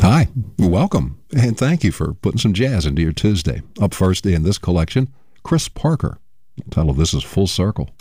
Hi, welcome, and thank you for putting some jazz into your Tuesday. Up first in this collection, Chris Parker. The title of this is Full Circle.